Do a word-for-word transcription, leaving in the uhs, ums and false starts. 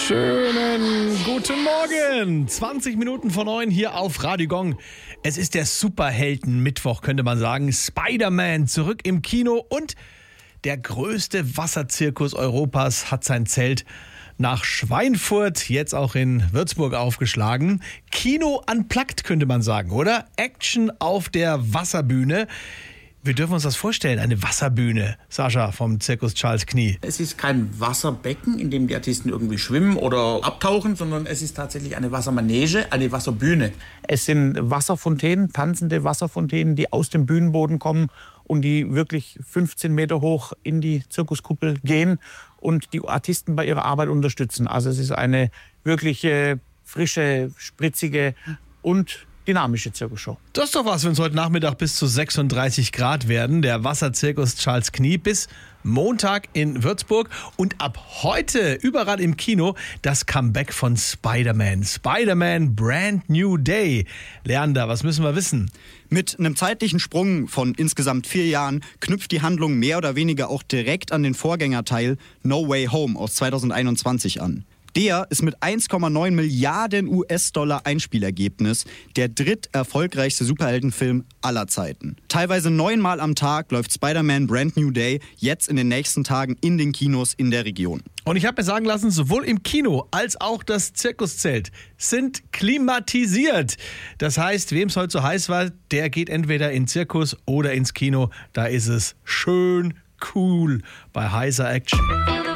Schönen guten Morgen. zwanzig Minuten vor neun hier auf Radio Gong. Es ist der Superhelden-Mittwoch, könnte man sagen. Spider-Man zurück im Kino und der größte Wasserzirkus Europas hat sein Zelt nach Schweinfurt, jetzt auch in Würzburg aufgeschlagen. Kino unplugged, könnte man sagen, oder? Action auf der Wasserbühne. Wir dürfen uns das vorstellen, eine Wasserbühne. Sascha vom Zirkus Charles Knie. Es ist kein Wasserbecken, in dem die Artisten irgendwie schwimmen oder abtauchen, sondern es ist tatsächlich eine Wassermanege, eine Wasserbühne. Es sind Wasserfontänen, tanzende Wasserfontänen, die aus dem Bühnenboden kommen und die wirklich fünfzehn Meter hoch in die Zirkuskuppel gehen und die Artisten bei ihrer Arbeit unterstützen. Also es ist eine wirklich äh, frische, spritzige und dynamische Zirkusshow. Das ist doch was, wenn es heute Nachmittag bis zu sechsunddreißig Grad werden. Der Wasserzirkus Charles Knie bis Montag in Würzburg. Und ab heute überall im Kino das Comeback von Spider-Man. Spider-Man Brand New Day. Leander, was müssen wir wissen? Mit einem zeitlichen Sprung von insgesamt vier Jahren knüpft die Handlung mehr oder weniger auch direkt an den Vorgängerteil No Way Home aus zweitausendeinundzwanzig an. Der ist mit eins Komma neun Milliarden U S-Dollar Einspielergebnis der dritterfolgreichste Superheldenfilm aller Zeiten. Teilweise neunmal am Tag läuft Spider-Man Brand New Day jetzt in den nächsten Tagen in den Kinos in der Region. Und ich habe mir sagen lassen, sowohl im Kino als auch das Zirkuszelt sind klimatisiert. Das heißt, wem es heute so heiß war, der geht entweder in den Zirkus oder ins Kino. Da ist es schön cool bei heißer Action.